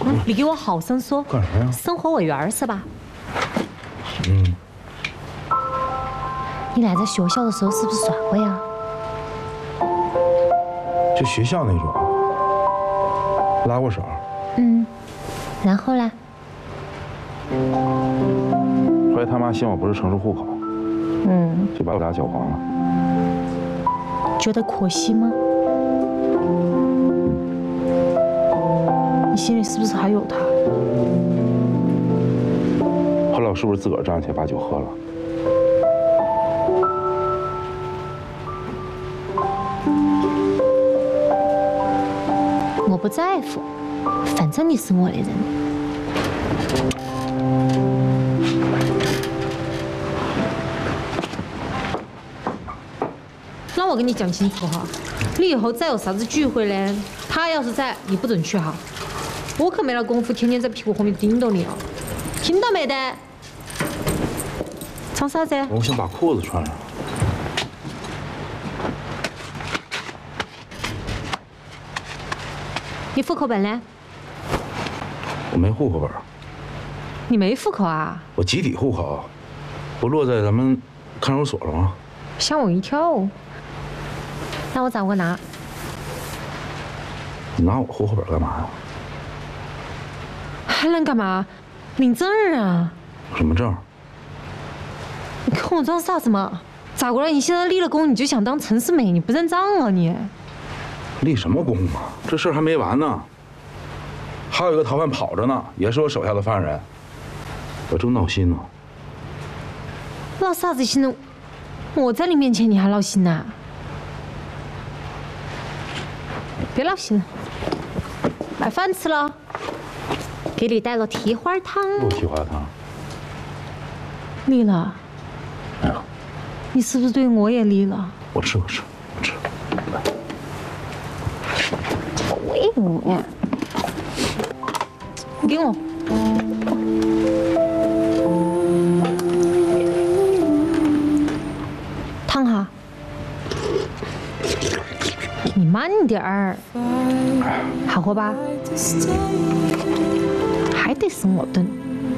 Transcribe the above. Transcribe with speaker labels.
Speaker 1: 你给我好生说。
Speaker 2: 干啥呀？
Speaker 1: 生活委员是吧？
Speaker 2: 嗯。
Speaker 1: 你俩在学校的时候是不是耍过呀？
Speaker 2: 就学校那种，拉过手。
Speaker 1: 嗯。然后呢？
Speaker 2: 后来他妈嫌我不是城市户口，就把我俩搅黄了。
Speaker 1: 觉得可惜吗？你心里是不是还有他？
Speaker 2: 后来我是不是自个儿站起来把酒喝了？
Speaker 1: 我不在乎，反正你是我的人。那我跟你讲清楚哈，你以后再有啥子聚会呢，他要是在，你不准去哈。我可没那功夫天天在屁股后面盯着你哦，听到没得？唱啥子？
Speaker 2: 我想把裤子穿上。
Speaker 1: 你户口本呢？
Speaker 2: 我没户口本。
Speaker 1: 你没户口啊？
Speaker 2: 我集体户口，不落在咱们看守所了吗？
Speaker 1: 吓我一跳。那我咋个拿？
Speaker 2: 你拿我户口本干嘛呀？
Speaker 1: 还能干嘛？领证啊！
Speaker 2: 什么证？
Speaker 1: 你看我装啥子嘛？咋过来？你现在立了功，你就想当陈世美？你不认账啊你？
Speaker 2: 立什么功啊？这事儿还没完呢。还有一个逃犯跑着呢，也是我手下的犯人。我正闹心呢。
Speaker 1: 闹啥子心呢？我在你面前你还闹心呐？别闹心了，买饭吃了，给你带了蹄花汤。
Speaker 2: 不蹄花汤。
Speaker 1: 立了。
Speaker 2: 没有。
Speaker 1: 你是不是对我也立了？
Speaker 2: 我吃。
Speaker 1: 喂你，你给我。烫哈。你慢点儿，好喝吧？还得是我炖。